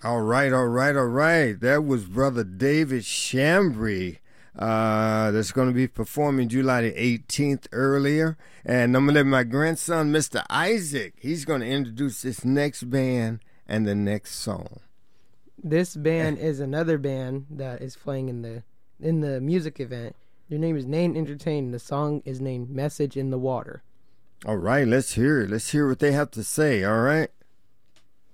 All right, all right, all right. That was Brother David Shambry. That's going to be performing July the 18th earlier. And I'm going to let my grandson, Mr. Isaac, he's going to introduce this next band and the next song. This band is another band that is playing in the music event. Their name is Nain Entertain. The song is named Message in the Water. All right, let's hear it. Let's hear what they have to say, all right?